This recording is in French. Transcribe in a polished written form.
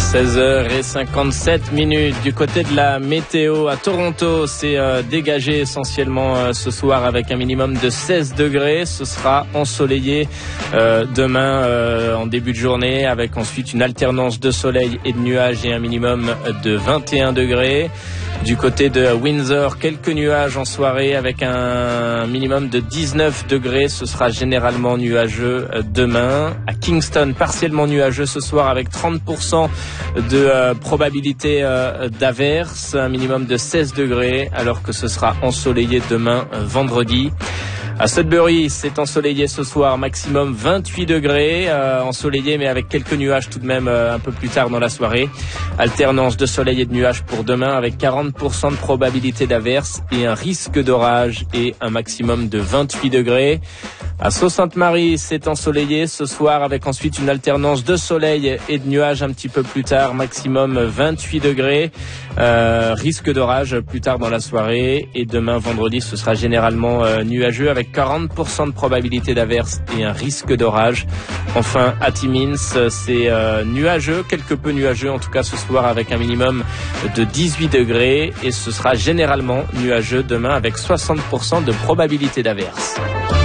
16h57 du côté de la météo à Toronto, c'est dégagé essentiellement ce soir avec un minimum de 16 degrés. Ce sera ensoleillé demain en début de journée avec ensuite une alternance de soleil et de nuages et un minimum de 21 degrés. Du côté de Windsor, quelques nuages en soirée avec un minimum de 19 degrés. Ce sera généralement nuageux demain. À Kingston, partiellement nuageux ce soir avec 30% de probabilité d'averse, un minimum de 16 degrés, alors que ce sera ensoleillé demain, vendredi. À Sudbury, c'est ensoleillé ce soir, maximum 28 degrés, ensoleillé mais avec quelques nuages tout de même un peu plus tard dans la soirée. Alternance de soleil et de nuages pour demain avec 40% de probabilité d'averse et un risque d'orage et un maximum de 28 degrés. À Sault-Sainte-Marie, c'est ensoleillé ce soir avec ensuite une alternance de soleil et de nuages un petit peu plus tard, maximum 28 degrés, risque d'orage plus tard dans la soirée et demain vendredi ce sera généralement nuageux avec 40% de probabilité d'averse et un risque d'orage. Enfin à Timmins, c'est nuageux, quelque peu nuageux en tout cas ce soir avec un minimum de 18 degrés et ce sera généralement nuageux demain avec 60% de probabilité d'averse.